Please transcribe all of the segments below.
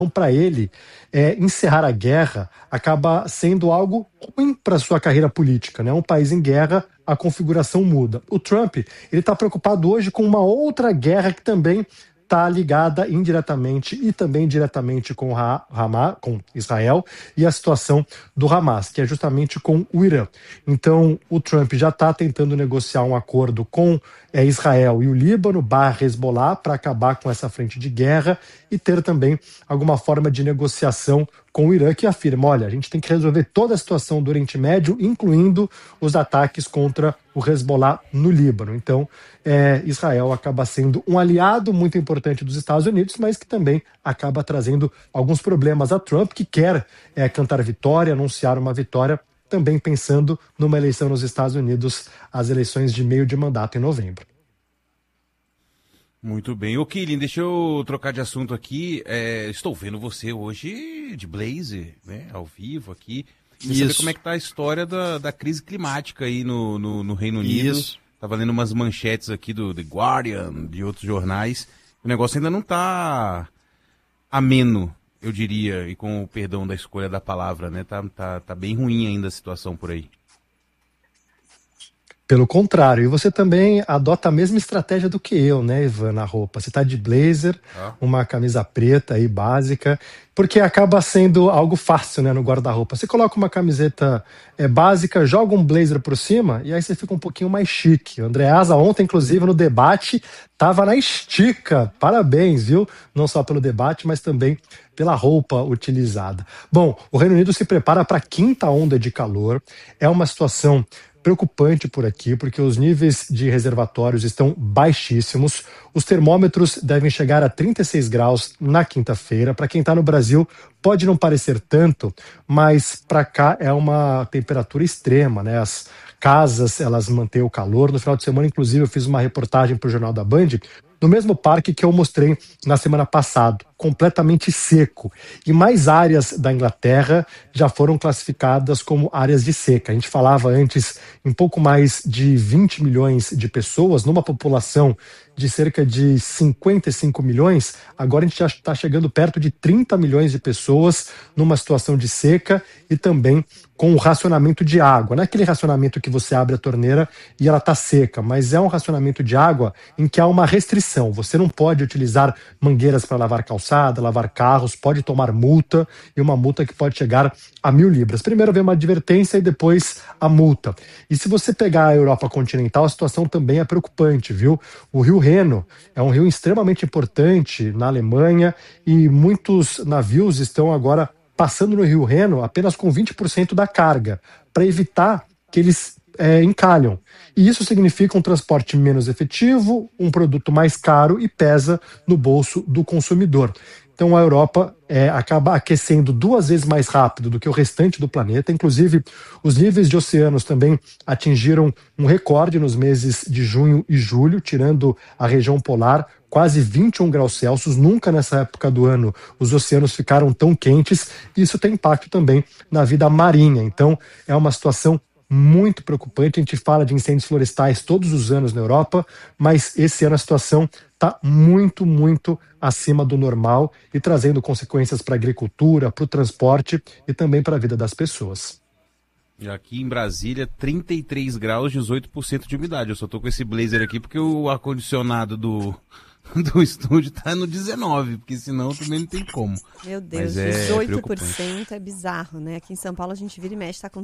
para ele, encerrar a guerra acaba sendo algo ruim para sua carreira política, né? Um país em guerra, a configuração muda. O Trump, ele está preocupado hoje com uma outra guerra que também está ligada indiretamente e também diretamente com com Israel e a situação do Hamas, que é justamente com o Irã. Então, o Trump já está tentando negociar um acordo com Israel e o Líbano, Hezbollah, para acabar com essa frente de guerra e ter também alguma forma de negociação com o Irã, que afirma, olha, a gente tem que resolver toda a situação do Oriente Médio, incluindo os ataques contra o Hezbollah no Líbano. Então, Israel acaba sendo um aliado muito importante dos Estados Unidos, mas que também acaba trazendo alguns problemas a Trump, que quer cantar vitória, anunciar uma vitória, também pensando numa eleição nos Estados Unidos, as eleições de meio de mandato em novembro. Muito bem. Ô, Killian, deixa eu trocar de assunto aqui. Estou vendo você hoje de blazer, né, ao vivo aqui. Queria saber como é que tá a história da crise climática aí no Reino Unido. Isso. Tava lendo umas manchetes aqui do The Guardian, de outros jornais. O negócio ainda não tá ameno, eu diria, e com o perdão da escolha da palavra, né? Tá bem ruim ainda a situação por aí. Pelo contrário, e você também adota a mesma estratégia do que eu, né, Ivan, na roupa. Você está de blazer, uma camisa preta aí, básica, porque acaba sendo algo fácil, né, no guarda-roupa. Você coloca uma camiseta básica, joga um blazer por cima, e aí você fica um pouquinho mais chique. O Andreasa ontem, inclusive, no debate, estava na estica. Parabéns, viu? Não só pelo debate, mas também pela roupa utilizada. Bom, o Reino Unido se prepara para a 5ª onda de calor. É uma situação preocupante por aqui, porque os níveis de reservatórios estão baixíssimos. Os termômetros devem chegar a 36 graus na quinta-feira. Para quem está no Brasil, pode não parecer tanto, mas para cá é uma temperatura extrema, né? As casas, elas mantêm o calor. No final de semana, inclusive, eu fiz uma reportagem para o Jornal da Band, no mesmo parque que eu mostrei na semana passada, completamente seco. E mais áreas da Inglaterra já foram classificadas como áreas de seca. A gente falava antes em pouco mais de 20 milhões de pessoas, numa população de cerca de 55 milhões, agora a gente já está chegando perto de 30 milhões de pessoas numa situação de seca e também com o racionamento de água. Não é aquele racionamento que você abre a torneira e ela está seca, mas é um racionamento de água em que há uma restrição. Você não pode utilizar mangueiras para lavar calçada, lavar carros, pode tomar multa, e uma multa que pode chegar a 1.000 libras. Primeiro vem uma advertência e depois a multa. E se você pegar a Europa continental, a situação também é preocupante, viu? O rio Reno é um rio extremamente importante na Alemanha e muitos navios estão agora passando no rio Reno apenas com 20% da carga, para evitar que eles encalham. E isso significa um transporte menos efetivo, um produto mais caro e pesa no bolso do consumidor. Então a Europa acaba aquecendo 2 vezes mais rápido do que o restante do planeta. Inclusive, os níveis de oceanos também atingiram um recorde nos meses de junho e julho, tirando a região polar, quase 21 graus Celsius. Nunca nessa época do ano os oceanos ficaram tão quentes. Isso tem impacto também na vida marinha. Então é uma situação muito preocupante. A gente fala de incêndios florestais todos os anos na Europa, mas esse ano a situação está muito, muito acima do normal e trazendo consequências para a agricultura, para o transporte e também para a vida das pessoas. E aqui em Brasília, 33 graus, 18% de umidade. Eu só tô com esse blazer aqui porque o ar-condicionado do estúdio tá no 19, porque senão também não tem como. Meu Deus, 18% é bizarro, né? Aqui em São Paulo a gente vira e mexe, tá com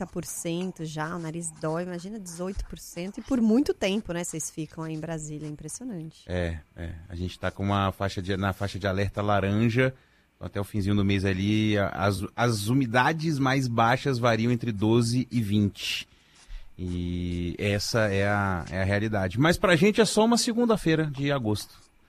30% já, o nariz dói, imagina 18%, e por muito tempo, né, vocês ficam aí em Brasília, é impressionante. A gente tá com na faixa de alerta laranja, até o finzinho do mês ali, as umidades mais baixas variam entre 12 e 20%. E essa é a realidade. Mas pra gente é só uma segunda-feira de agosto.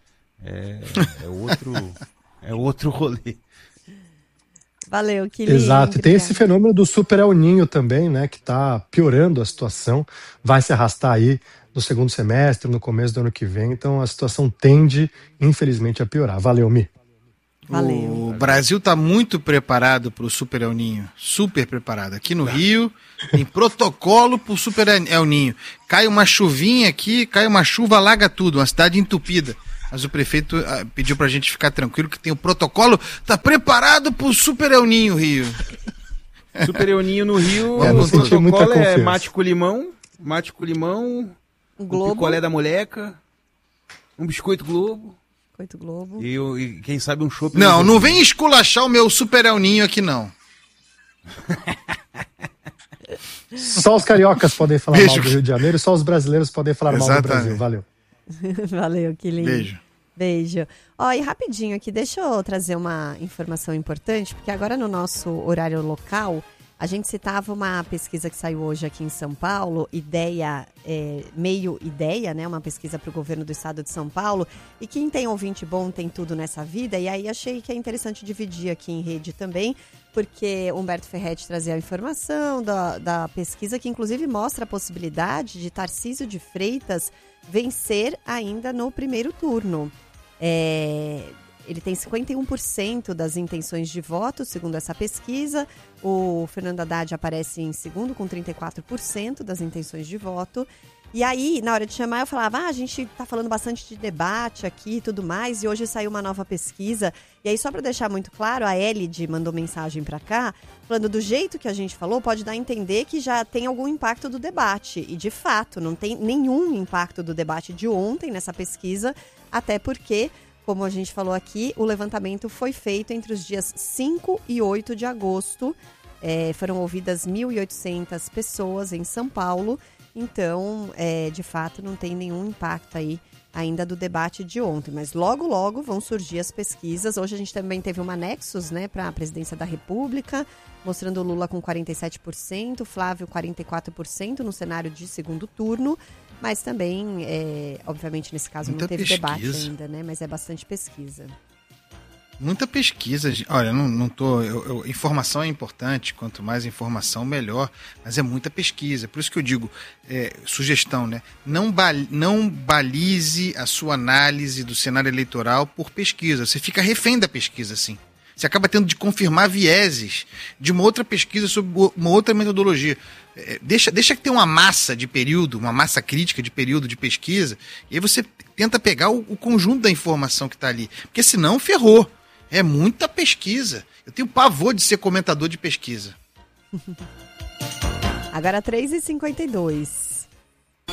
É outro rolê. Valeu, que lindo. Exato, e tem esse fenômeno do Super El Niño também, né, que tá piorando a situação, vai se arrastar aí no segundo semestre, no começo do ano que vem, então a situação tende, infelizmente, a piorar. Valeu, Mi. Valeu. O Brasil está muito preparado para o Super El Niño, super preparado. Aqui no Rio tem protocolo para o Super El Niño. Cai uma chuvinha aqui, cai uma chuva, alaga tudo, uma cidade entupida. Mas o prefeito pediu pra gente ficar tranquilo que tem o protocolo, tá preparado pro Super El Ninho Rio. Super El Ninho no Rio, o protocolo é mate com limão, Globo. um picolé da moleca, um biscoito Globo. Biscoito Globo. E quem sabe um chopp. Não vem esculachar o meu Super El Ninho aqui, não. Só os cariocas podem falar mal do Rio de Janeiro, só os brasileiros podem falar mal do Brasil. Valeu. Valeu, que lindo. Beijo. Ó, e rapidinho aqui, deixa eu trazer uma informação importante, porque agora no nosso horário local, a gente citava uma pesquisa que saiu hoje aqui em São Paulo, Meio Ideia, né? Uma pesquisa para o governo do estado de São Paulo. E quem tem ouvinte bom tem tudo nessa vida. E aí achei que é interessante dividir aqui em rede também, porque Humberto Ferretti trazia a informação da pesquisa, que inclusive mostra a possibilidade de Tarcísio de Freitas vencer ainda no primeiro turno. Ele tem 51% das intenções de voto, segundo essa pesquisa. O Fernando Haddad aparece em segundo, com 34% das intenções de voto. E aí, na hora de chamar, eu falava, a gente tá falando bastante de debate aqui e tudo mais, e hoje saiu uma nova pesquisa. E aí, só para deixar muito claro, a Elide mandou mensagem para cá, falando do jeito que a gente falou, pode dar a entender que já tem algum impacto do debate. E, de fato, não tem nenhum impacto do debate de ontem nessa pesquisa, até porque, como a gente falou aqui, o levantamento foi feito entre os dias 5 e 8 de agosto. Foram ouvidas 1.800 pessoas em São Paulo. Então, de fato, não tem nenhum impacto aí ainda do debate de ontem. Mas logo, logo vão surgir as pesquisas. Hoje a gente também teve uma Nexus, né, para a presidência da República, mostrando o Lula com 47%, Flávio 44% no cenário de segundo turno. Mas também, obviamente, nesse caso muita não teve pesquisa. Debate ainda, né? Mas é bastante pesquisa. Muita pesquisa. Olha, não tô. Informação é importante, quanto mais informação, melhor. Mas é muita pesquisa. Por isso que eu digo, sugestão, né? Não balize a sua análise do cenário eleitoral por pesquisa. Você fica refém da pesquisa, assim. Você acaba tendo de confirmar vieses de uma outra pesquisa sobre uma outra metodologia. Deixa que tenha uma massa de período, uma massa crítica de período de pesquisa, e aí você tenta pegar o conjunto da informação que está ali. Porque senão ferrou. É muita pesquisa. Eu tenho pavor de ser comentador de pesquisa. Agora 3h52.